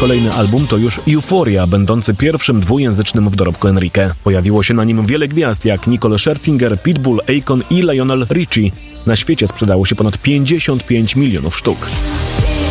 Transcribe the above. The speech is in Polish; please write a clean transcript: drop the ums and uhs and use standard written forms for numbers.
kolejny album to już Euphoria, będący pierwszym dwujęzycznym w dorobku Enrique. Pojawiło się na nim wiele gwiazd jak Nicole Scherzinger, Pitbull, Akon i Lionel Richie. Na świecie sprzedało się ponad 55 milionów sztuk.